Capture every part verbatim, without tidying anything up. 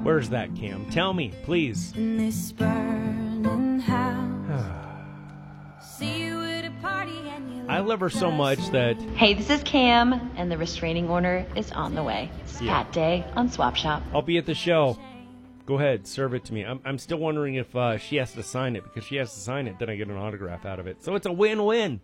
Where's that, Cam? Tell me, please. In this burning house. See you at a party and you I love her so much that... Hey, this is Cam, and the restraining order is on the way. It's Yeah. Pat Day on Swap Shop. I'll be at the show. Go ahead, serve it to me. I'm, I'm still wondering if uh, she has to sign it, because she has to sign it, then I get an autograph out of it. So it's a win-win.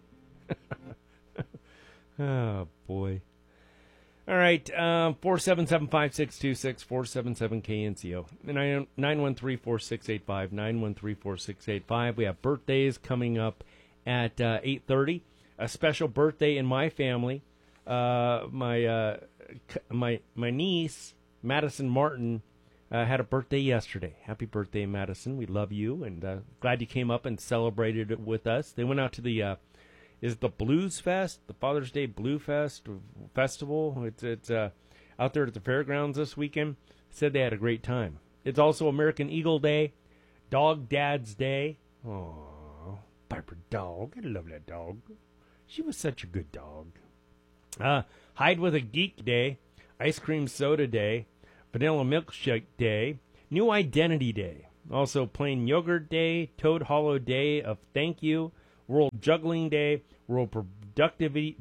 Oh, boy. All right, um, four seven seven, five six two six, four seven seven K N C O. nine one three, four six eight five, nine one three, four six eight five. We have birthdays coming up at uh, eight thirty. A special birthday in my family. Uh, my, uh, my, my niece, Madison Martin, uh, had a birthday yesterday. Happy birthday, Madison. We love you, and uh, glad you came up and celebrated it with us. They went out to the... Uh, is the Blues Fest, the Father's Day Blue Fest Festival. It's, it's uh, out there at the fairgrounds this weekend. Said they had a great time. It's also American Eagle Day, Dog Dad's Day. Oh, Piper Dog. I love that dog. She was such a good dog. Uh, Hide with a Geek Day, Ice Cream Soda Day, Vanilla Milkshake Day, New Identity Day. Also Plain Yogurt Day, Toad Hollow Day of Thank You, World Juggling Day, World Productivity,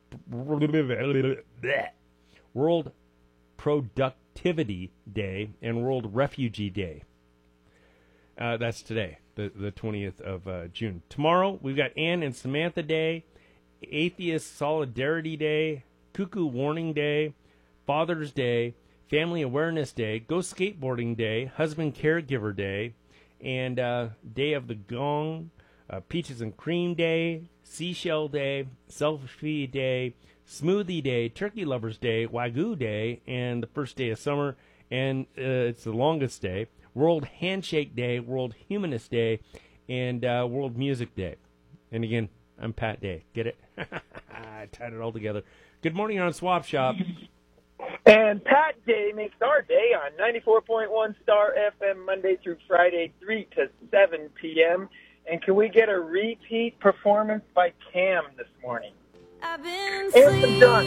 World Productivity Day, and World Refugee Day. Uh, that's today, the the twentieth of uh, June. Tomorrow we've got Ann and Samantha Day, Atheist Solidarity Day, Cuckoo Warning Day, Father's Day, Family Awareness Day, Go Skateboarding Day, Husband Caregiver Day, and uh, Day of the Gong. Uh, Peaches and Cream Day, Seashell Day, Selfie Day, Smoothie Day, Turkey Lovers Day, Wagyu Day, and the first day of summer, and uh, it's the longest day, World Handshake Day, World Humanist Day, and uh, World Music Day. And again, I'm Pat Day. Get it? I tied it all together. Good morning on Swap Shop. And Pat Day makes our day on ninety-four point one Star F M Monday through Friday, three to seven p.m., and can we get a repeat performance by Cam this morning? I've been Anthem done.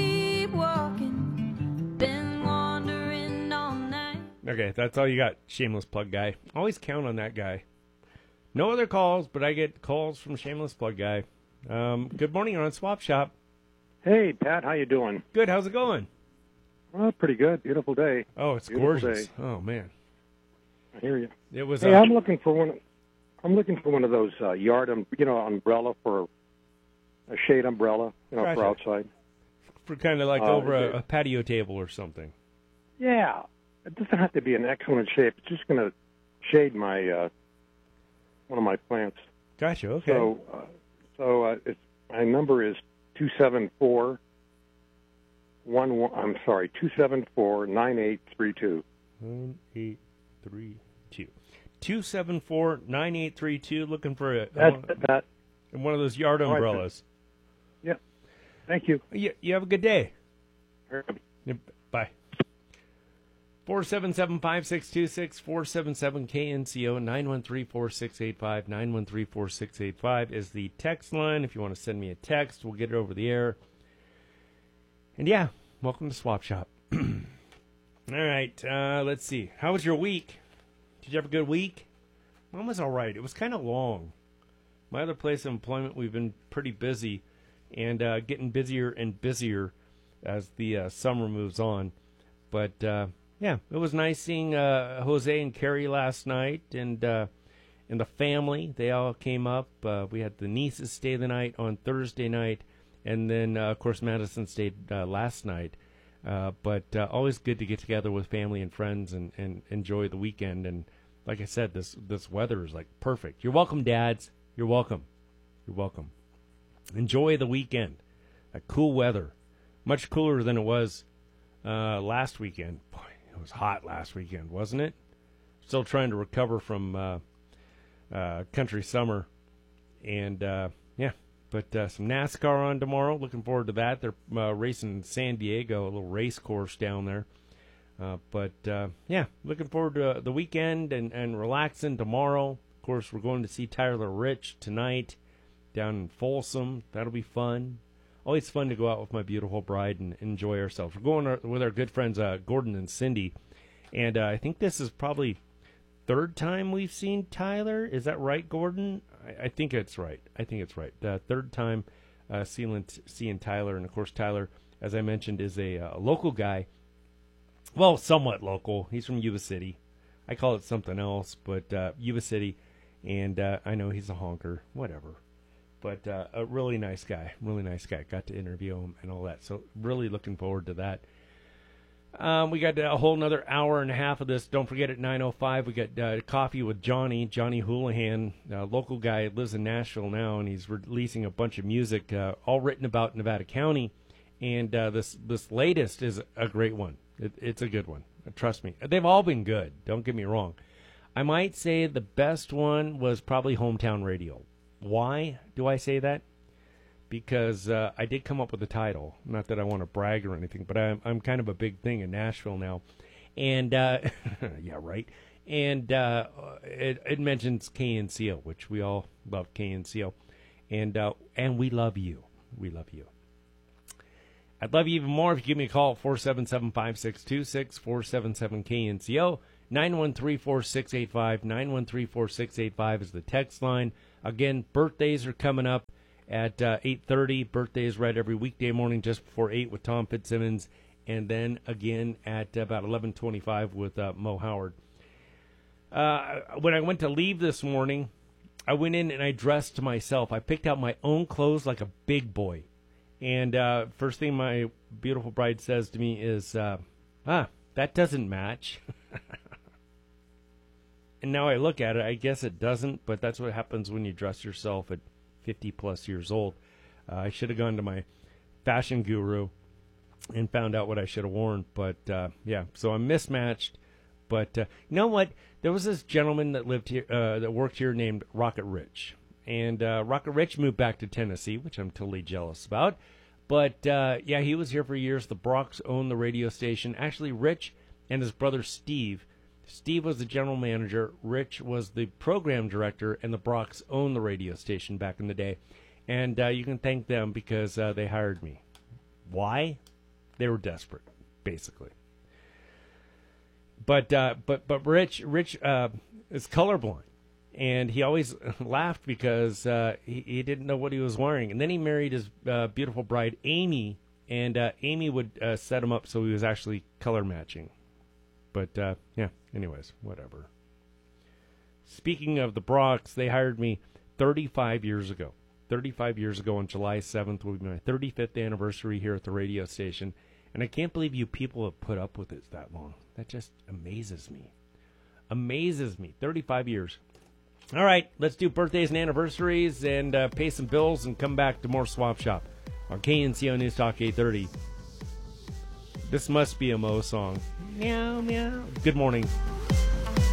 sleepwalking, been wandering all night. Okay, that's all you got, shameless plug guy. Always count on that guy. No other calls, but I get calls from shameless plug guy. Um, good morning on Swap Shop. Hey, Pat, how you doing? Good, how's it going? Well, pretty good. Beautiful day. Oh, it's Beautiful gorgeous. day. Oh, man. I hear you. It was. Hey, uh, I'm looking for one. I'm looking for one of those uh, yard, um, you know, umbrella for a shade umbrella, you know, Gotcha. for outside. For kind of like Uh, over okay. a, a patio table or something. Yeah, it doesn't have to be an excellent shape. It's just going to shade my uh, one of my plants. Gotcha. Okay. So, uh, so uh, it's, my number is two seven four one one. I'm sorry, two seven four nine eight three two. Nine eight three two. Two seven four nine eight three two. Looking for a, That's a that. one of those yard All right, umbrellas. Yeah. Thank you. You, you have a good day. Yep, bye. Four seven seven five six two six four seven seven K N C O nine one three four six eight five nine one three four six eight five is the text line. If you want to send me a text, we'll get it over the air. And yeah, welcome to Swap Shop. All right, uh, let's see. How was your week? Did you have a good week? Mine was all right. It was kind of long. My other place of employment, we've been pretty busy and uh, getting busier and busier as the uh, summer moves on. But, uh, yeah, it was nice seeing uh, Jose and Carrie last night and uh, and the family. They all came up. Uh, we had the nieces stay the night on Thursday night. And then, uh, of course, Madison stayed uh, last night. Uh, but uh, always good to get together with family and friends and, and enjoy the weekend. And like I said, this this weather is like perfect. You're welcome, dads. You're welcome. You're welcome. Enjoy the weekend. A cool weather. Much cooler than it was uh, last weekend. Boy, it was hot last weekend, wasn't it? Still trying to recover from uh, uh, country summer. And, uh, yeah. But uh, some NASCAR on tomorrow. Looking forward to that. They're uh, racing in San Diego, a little race course down there. Uh, but, uh, yeah, looking forward to uh, the weekend and, and relaxing tomorrow. Of course, we're going to see Tyler Rich tonight down in Folsom. That'll be fun. Always fun to go out with my beautiful bride and enjoy ourselves. We're going our, with our good friends uh, Gordon and Cindy. And uh, I think this is probably third time we've seen Tyler. Is that right, Gordon? I, I think it's right. I think it's right. The third time uh, seeing, seeing Tyler. And, of course, Tyler, as I mentioned, is a, a local guy. Well, somewhat local. He's from Yuba City. I call it something else, but uh, Yuba City. And uh, I know he's a honker. Whatever. But uh, a really nice guy. Really nice guy. Got to interview him and all that. So really looking forward to that. Um, we got a whole another hour and a half of this. Don't forget at nine oh five we got uh, coffee with Johnny, Johnny Houlihan, a local guy, lives in Nashville now, and he's releasing a bunch of music, uh, all written about Nevada County. And uh, this this latest is a great one. It, it's a good one. Trust me. They've all been good. Don't get me wrong. I might say the best one was probably Hometown Radio. Why do I say that? Because uh, I did come up with the title. Not that I want to brag or anything, but I'm, I'm kind of a big thing in Nashville now. And, uh, yeah, right. And uh, it, it mentions K N C O, which we all love K N C O. And, uh, and we love you. We love you. I'd love you even more if you give me a call at four seven seven, five six two six, four seven seven K N C O. nine one three, four six eight five. nine one three, four six eight five is the text line. Again, birthdays are coming up at uh, eight thirty. Birthdays right every weekday morning just before eight with Tom Fitzsimmons. And then again at about eleven twenty-five with uh, Mo Howard. Uh, when I went to leave this morning, I went in and I dressed myself. I picked out my own clothes like a big boy. And uh, first thing my beautiful bride says to me is, uh, ah, that doesn't match. And now I look at it, I guess it doesn't, but that's what happens when you dress yourself at fifty plus years old. Uh, I should have gone to my fashion guru and found out what I should have worn. But, uh, yeah, so I'm mismatched. But uh, you know what? There was this gentleman that lived here, uh, that worked here named Rocket Rich. And uh, Rocket Rich moved back to Tennessee, which I'm totally jealous about. But, uh, yeah, he was here for years. The Brocs owned the radio station. Actually, Rich and his brother Steve. Steve was the general manager. Rich was the program director, and the Brocs owned the radio station back in the day. And uh, you can thank them because uh, they hired me. Why? They were desperate, basically. But uh, but but Rich Rich uh, is colorblind, and he always laughed because uh, he, he didn't know what he was wearing. And then he married his uh, beautiful bride, Amy, and uh, Amy would uh, set him up so he was actually color matching. But, uh, yeah, anyways, whatever. Speaking of the Brocs, they hired me thirty-five years ago. thirty-five years ago on July seventh will be my thirty-fifth anniversary here at the radio station. And I can't believe you people have put up with it that long. That just amazes me. Amazes me. thirty-five years. All right, let's do birthdays and anniversaries and uh, pay some bills and come back to more Swap Shop on K N C O News Talk eight thirty. This must be a Mo song. Meow, meow. Good morning.